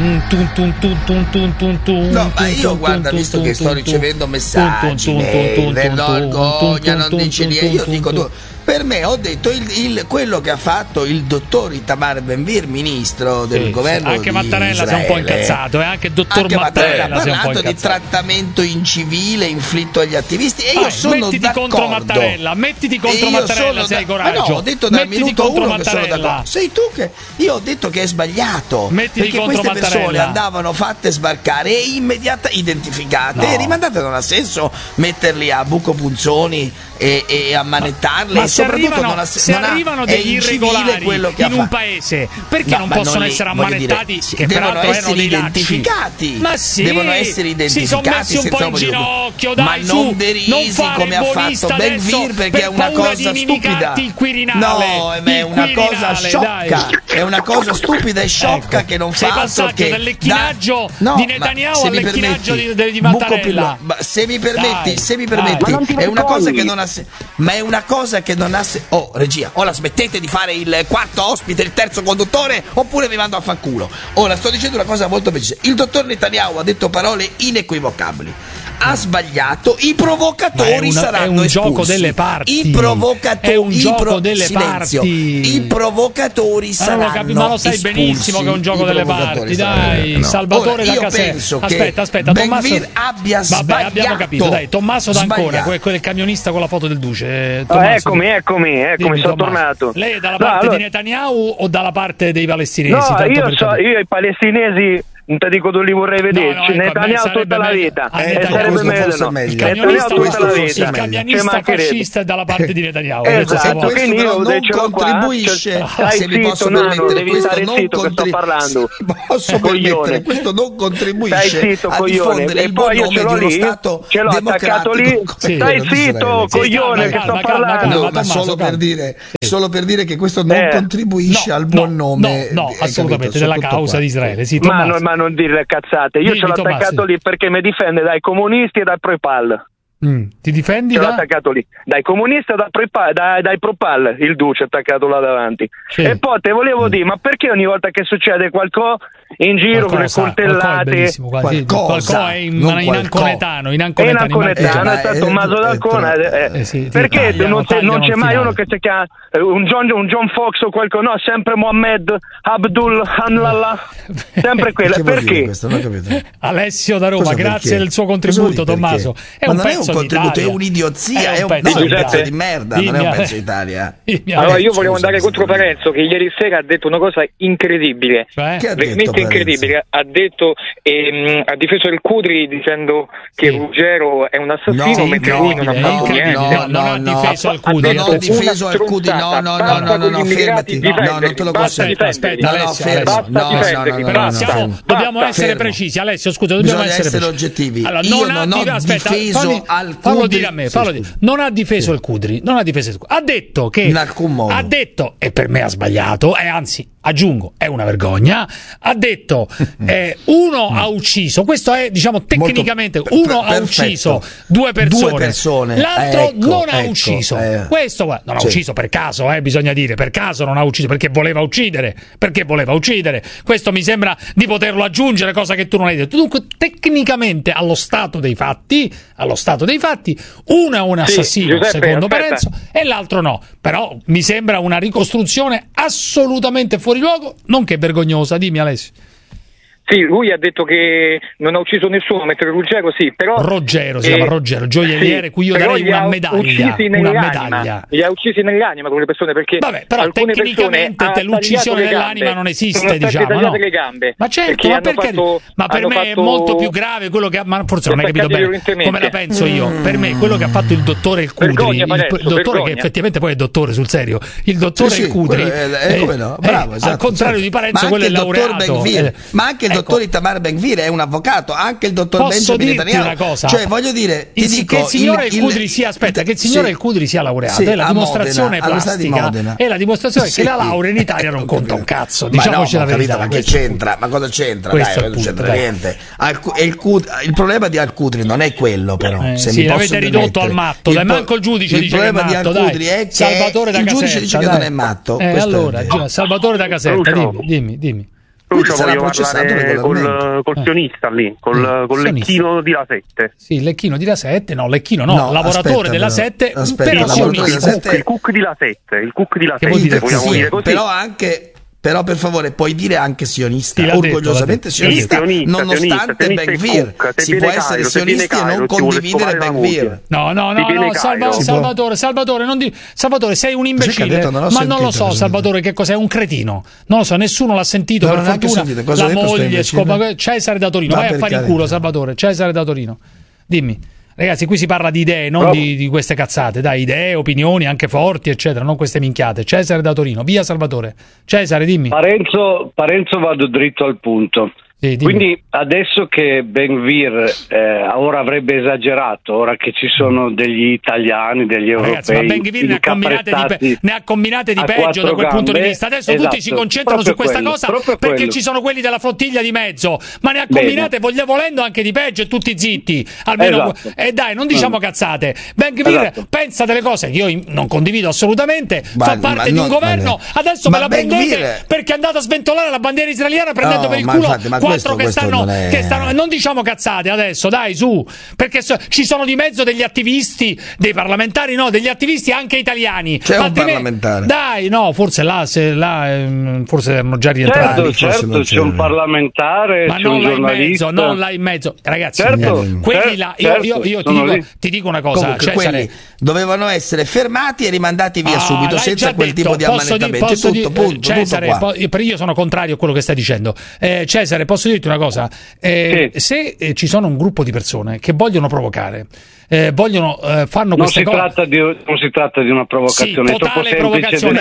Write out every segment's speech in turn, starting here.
No, ma io guarda, visto che sto ricevendo messaggi, vergogna, non dice niente, io dico per me ho detto quello che ha fatto il dottor Itamar Ben-Gvir, ministro del governo anche di Mattarella Israele. Si è un po' incazzato, anche il dottor anche Mattarella ha parlato di trattamento incivile inflitto agli attivisti e io sono mettiti d'accordo. Contro Mattarella, mettiti contro Mattarella se hai coraggio. Ma no, ho detto dal mettiti minuto contro 1 Mattarella. che sono d'accordo. Sei tu che io ho detto che è sbagliato, mettiti perché contro queste Mattarella. persone andavano fatte sbarcare e identificate e rimandate. Non ha senso metterli a buco punzoni e ammanettarle, ma e soprattutto se arrivano degli irregolari in un paese, perché non possono essere ammanettati? Che devono peraltro essere identificati. Ma sì, devono essere identificati. Si sono messi un po' in ginocchio, dai, ma non derisi non fare come ha fatto Ben-Gvir, perché è una cosa stupida. Il Quirinale, no, è una cosa sciocca. Dai. È una cosa stupida e sciocca, che non fa altro che dal lecchinaggio di Netanyahu al lecchinaggio di Mattarella. Se mi permetti, è una cosa che non ha ma è una cosa che non ha oh regia, ora smettete di fare il quarto ospite, il terzo conduttore, oppure vi mando a fanculo. Ora sto dicendo una cosa molto precisa. Il dottor Netanyahu ha detto parole inequivocabili. Ha sbagliato, i provocatori saranno espulsi. Gioco delle parti. I provocatori, è un gioco delle parti. I provocatori saranno ma lo sai espulsi, benissimo che è un gioco delle parti. Dai, Salvatore da Caserta. Aspetta, Tommaso abbia sbagliato. Vabbè, abbiamo capito, dai, Tommaso D'Ancona, quel camionista con la foto del duce. Eccomi, sono tornato. Lei è dalla parte di Netanyahu o dalla parte dei palestinesi? No, io i palestinesi non ti dico dove li vorrei vederci. Netanyahu tutta la vita, sarebbe meglio. Il camionista fascista è dalla parte di Netanyahu. Esatto, quindi io non contribuisce. Se mi posso permettere, devi stare zitto che sto parlando. Posso permettere, questo non contribuisce. Stai zitto, a coglione. E poi io ce l'ho lì, ce l'ho attaccato lì. Stai zitto, coglione, che sto parlando. Ma solo per dire che questo non contribuisce al buon nome. No, assolutamente, della causa di Israele. Ma non dire cazzate, io ce l'ho attaccato lì perché mi difende dai comunisti e dai Pro-Pal. Ti difendi ce l'ho attaccato lì dai comunisti e dai Pro-Pal, il duce attaccato là davanti. E poi te volevo dire, ma perché ogni volta che succede qualcosa in giro con le coltellate qualcosa è in anconetano è stato Tommaso D'Ancona, perché non c'è mai uno che si chiama un John Fox o qualcosa, no, sempre Mohammed Abdul Hanlallah, sempre quello. Perché? Alessio da Roma, grazie del suo contributo, Tommaso. È un pezzo contributo, è un'idiozia, è un pezzo di merda, non è un pezzo d'Italia. Allora io volevo andare contro Parenzo, che ieri sera ha detto una cosa incredibile, veramente incredibile. Ha detto ha difeso il Cudri dicendo che Ruggero è un assassino, mentre lui non ha fatto niente. Non ha difeso il Cudri. Non ho difeso il Cudri, no, fermati. No, non te lo concedo. Aspetta, dobbiamo essere precisi, Alessio, scusa, dobbiamo essere oggettivi. Allora, io non ho difeso al Cudri. Fallo dire a me, non ha difeso il Cudri, ha detto che in alcun modo, ha detto, e per me ha sbagliato, e anzi aggiungo, è una vergogna, ha detto uno ha ucciso, questo è diciamo tecnicamente, uno ha ucciso due persone, l'altro non ha ucciso, questo non ha ucciso per caso, bisogna dire, per caso non ha ucciso, perché voleva uccidere, questo mi sembra di poterlo aggiungere, cosa che tu non hai detto. Dunque tecnicamente allo stato dei fatti uno è un assassino, Giuseppe, secondo Parenzo, e l'altro no, però mi sembra una ricostruzione assolutamente fuori luogo, nonché vergognosa. Dimmi, Alessio. Sì, lui ha detto che non ha ucciso nessuno, mentre Ruggero sì, però Ruggero si chiama Ruggero, gioielliere, cui io darei una medaglia. Li ha uccisi nell'anima con le persone, perché vabbè, però tecnicamente l'uccisione nell'anima non esiste, diciamo, no? Le gambe, ma certo, ma per me è molto più grave quello che ma forse non hai capito bene come la penso io. Per me quello che ha fatto il dottore El Cudri, il dottore che effettivamente poi è dottore sul serio, il dottore El Cudri, al contrario di Parenzo, quello è laureato, ma anche il dottor Itamar Ben-Gvir è un avvocato, anche il dottor Benjamin Netanyahu. Una cosa, cioè voglio dire, che il signore El Cudri sia El Cudri sia laureato, è la dimostrazione plastica, è la dimostrazione che la laurea in Italia non conta un cazzo, diciamoci la verità. Ma che c'entra? Ma cosa c'entra? Dai, non c'entra niente. Il problema di Al Cudri non è quello, però. L'avete ridotto al matto, dai, manco il giudice dice che è matto. Il problema di Al Cudri è che il giudice dice che non è matto. Allora, Salvatore da Caserta, dimmi. sarà processato col sionista lì, col Lecchino di La 7. Sì, Lecchino di La 7, lavoratore della 7, però sionista. Il cook di La 7, vogliamo dire così. Però per favore puoi dire anche sionista, orgogliosamente sionista, nonostante Ben-Gvir. Si può essere sionisti e non condividere Ben-Gvir. No, Salvatore, Salvatore, sei un imbecille, ma non lo so, Salvatore, che cos'è? Un cretino. Non lo so, nessuno l'ha sentito, per fortuna. La moglie, Cesare da Torino. Vai a fare in culo, Salvatore, Cesare da Torino. Dimmi. Ragazzi, qui si parla di idee, non di queste cazzate, dai, idee, opinioni, anche forti, eccetera, non queste minchiate. Cesare da Torino, via Salvatore. Cesare, dimmi. Parenzo vado dritto al punto. Sì, quindi adesso che Ben-Gvir ora avrebbe esagerato, ora che ci sono degli italiani, degli europei, ragazzi, ma Ben-Gvir ne ha combinate di peggio da quel punto di vista. Adesso tutti si concentrano su questa cosa perché ci sono quelli della flottiglia di mezzo, ma ne ha combinate volendo anche di peggio e tutti zitti. Almeno dai, non diciamo cazzate. Ben-Gvir pensa delle cose che io non condivido assolutamente, fa parte di un governo, adesso me la prendete perché è andato a sventolare la bandiera israeliana prendendo per il culo quattro che stanno, non diciamo cazzate adesso, dai, su, perché ci sono di mezzo degli attivisti, dei parlamentari, degli attivisti anche italiani. C'è un parlamentare. Dai, forse forse erano già rientrati. Certo, c'è un parlamentare, ma c'è non un giornalista. non là in mezzo, ragazzi. Quelli là, io ti dico una cosa, comunque, quelli dovevano essere fermati e rimandati via subito, senza quel tipo di ammanettamenti. Cesare, io sono contrario a quello che stai dicendo. Cesare, posso dirti una cosa? Se ci sono un gruppo di persone che vogliono provocare, fanno queste cose. Non si tratta di una provocazione, sì, totale provocazione,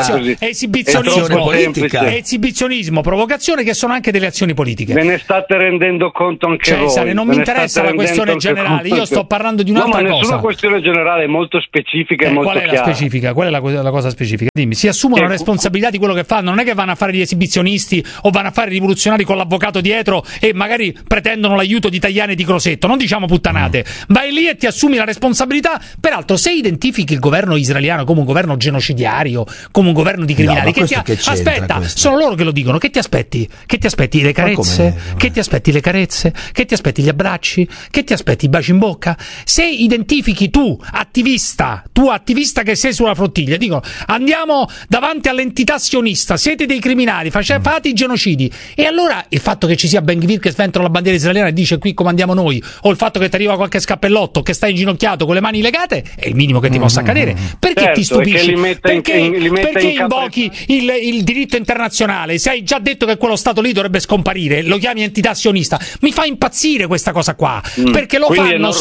esibizionismo, provocazione, che sono anche delle azioni politiche. Ve ne state rendendo conto anche voi? Non mi interessa la questione generale, io sto parlando di un'altra cosa. Nessuna questione generale, è molto specifica e molto chiara. Qual è la cosa specifica? Dimmi, si assumono responsabilità di quello che fanno, non è che vanno a fare gli esibizionisti o vanno a fare i rivoluzionari con l'avvocato dietro e magari pretendono l'aiuto di Tajani e di Crosetto, non diciamo puttanate. Vai lì e ti assumi la responsabilità. Peraltro, se identifichi il governo israeliano come un governo genocidario, come un governo di criminali, aspetta, sono loro che lo dicono, che ti aspetti? Che ti aspetti le carezze? Che ti aspetti le carezze? Che ti aspetti gli abbracci? Che ti aspetti i baci in bocca? Se identifichi tu attivista che sei sulla flottiglia, dicono andiamo davanti all'entità sionista, siete dei criminali, fate i genocidi, e allora il fatto che ci sia Ben-Gvir che sventola la bandiera israeliana e dice qui comandiamo noi, o il fatto che ti arriva qualche scappellotto che sta inginocchiato con le mani legate, è il minimo che ti possa accadere. Perché ti stupisci? Perché invochi il diritto internazionale? Se hai già detto che quello stato lì dovrebbe scomparire, lo chiami entità sionista, mi fa impazzire questa cosa qua, perché lo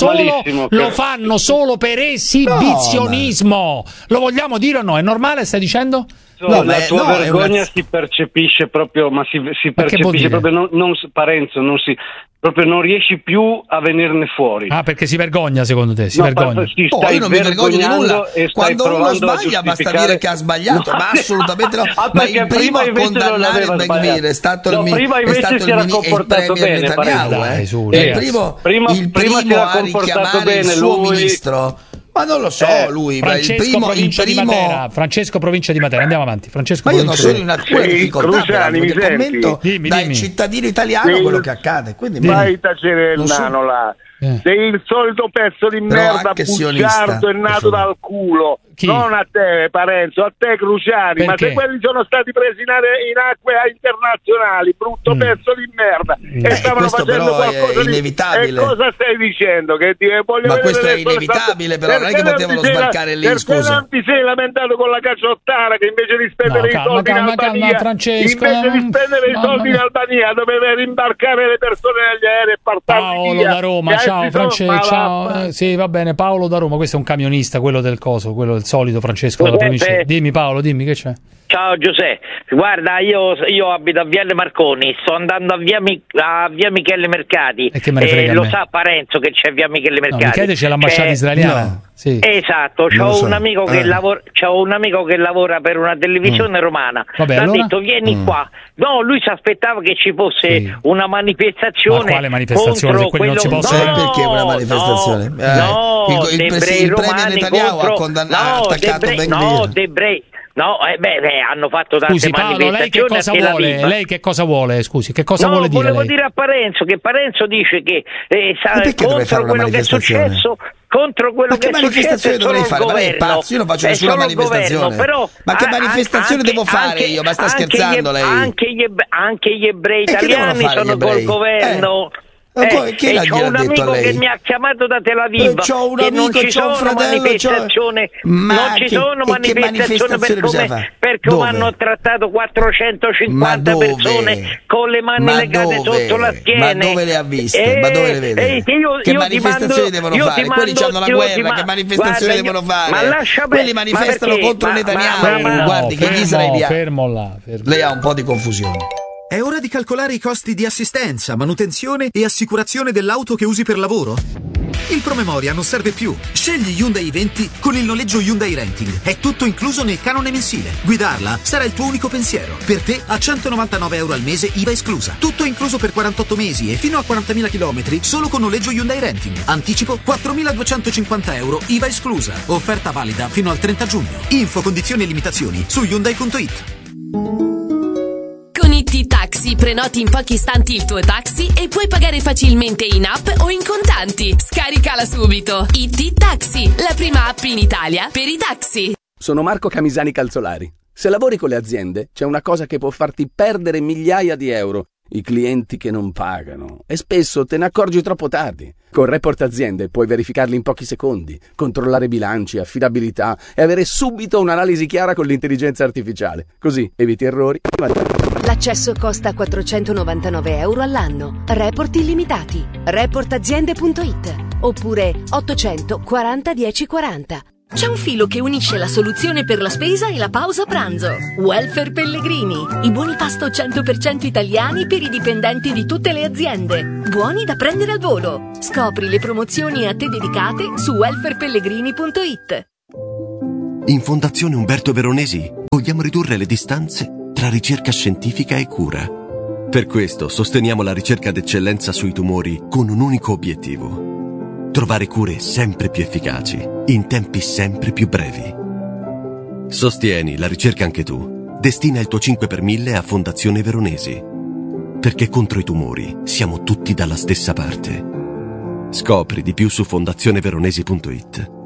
fanno solo per esibizionismo. Lo vogliamo dire o no? È normale, stai dicendo? La tua vergogna si percepisce proprio, ma si percepisce proprio, Parenzo, proprio non riesci più a venirne fuori. Ah, perché si vergogna, secondo te? Si vergogna? Io non mi vergogno di nulla. Quando uno sbaglia basta dire che ha sbagliato, ma assolutamente no. Ma il primo a condannare Ben-Gvir è stato il premier Netanyahu. Il primo a richiamare il suo ministro. Ma non lo so, lui, Francesco, provincia di Matera, andiamo avanti. Ma io non sono in alcuna difficoltà, commento dai cittadino italiano quello che accade. Quindi vai a tacere il nano là. Sei il solito pezzo di merda bugiardo e nato dal culo. Chi? Non a te, Parenzo, a te Cruciani. Ma se quelli sono stati presi in acque internazionali, brutto pezzo di merda, e stavano facendo qualcosa di inevitabile. E cosa stai dicendo? Ma questo è inevitabile, però non è che potevano sbarcare lì, scusa. Perché non ti sei lamentato con la cacciottara che invece di spendere i soldi in Albania, doveva rimbarcare le persone negli aerei e portarli via. Paolo da Roma, ciao Francesco, ciao. Sì, va bene, Paolo da Roma, questo è un camionista, quello del coso, quello del solito Francesco della provincia. Dimmi Paolo, dimmi che c'è. Ciao Giuseppe, guarda, io abito a Viale Marconi, sto andando a via Michele Mercati, e che me ne frega lo sa Parenzo che c'è via Michele Mercati. Michele c'è l'ambasciata israeliana. No. Sì. Esatto, c'ho un amico che lavora per una televisione romana. Vabbè, ha allora? detto vieni qua. No, lui si aspettava che ci fosse una manifestazione. Ma quale manifestazione? Se quelli non si possono. Perché una manifestazione? Il premier Netanyahu ha attaccato Ben-Gvir. No, hanno fatto tante manifestazioni. Lei che cosa vuole? Lei che cosa vuole? Scusi, che cosa vuole dire? Volevo dire a Parenzo che Parenzo dice che contro quello che è successo. Contro quello che è successo è solo il governo. Ma è pazzo, io non faccio nessuna manifestazione. Però, ma che manifestazione devo fare io? Ma sta scherzando lei? Anche gli ebrei italiani sono col governo. Chi l'ha c'ho un amico che mi ha chiamato da Tel Aviv c'ho un amico, c'ho un fratello, non ci sono manifestazioni per come hanno trattato 450 persone con le mani legate sotto la schiena. Ma dove le ha viste? Ma dove le vede? Che manifestazioni devono fare? Quelli hanno la guerra, che manifestazioni devono fare? Quelli manifestano contro Netanyahu. Guardi che gli israeliani. Fermo là. Lei ha un po' di confusione. È ora di calcolare i costi di assistenza, manutenzione e assicurazione dell'auto che usi per lavoro? Il promemoria non serve più. Scegli Hyundai i20 con il noleggio Hyundai Renting. È tutto incluso nel canone mensile. Guidarla sarà il tuo unico pensiero. Per te a €199 al mese, IVA esclusa. Tutto incluso per 48 mesi e fino a 40.000 km solo con noleggio Hyundai Renting. Anticipo €4.250, IVA esclusa. Offerta valida fino al 30 giugno. Info, condizioni e limitazioni su Hyundai.it. Con IT Taxi prenoti in pochi istanti il tuo taxi e puoi pagare facilmente in app o in contanti. Scaricala subito. IT Taxi, la prima app in Italia per i taxi. Sono Marco Camisani Calzolari. Se lavori con le aziende, c'è una cosa che può farti perdere migliaia di euro: i clienti che non pagano. E spesso te ne accorgi troppo tardi. Con Report Aziende puoi verificarli in pochi secondi, controllare bilanci, affidabilità e avere subito un'analisi chiara con l'intelligenza artificiale. Così eviti errori. L'accesso costa €499 all'anno. Report illimitati. Reportaziende.it oppure 840 1040. C'è un filo che unisce la soluzione per la spesa e la pausa pranzo. Welfare Pellegrini. I buoni pasto 100% italiani per i dipendenti di tutte le aziende. Buoni da prendere al volo. Scopri le promozioni a te dedicate su welfarepellegrini.it. In Fondazione Umberto Veronesi vogliamo ridurre le distanze tra ricerca scientifica e cura. Per questo sosteniamo la ricerca d'eccellenza sui tumori con un unico obiettivo: trovare cure sempre più efficaci, in tempi sempre più brevi. Sostieni la ricerca anche tu. Destina il tuo 5 per 1000 a Fondazione Veronesi. Perché contro i tumori siamo tutti dalla stessa parte. Scopri di più su fondazioneveronesi.it.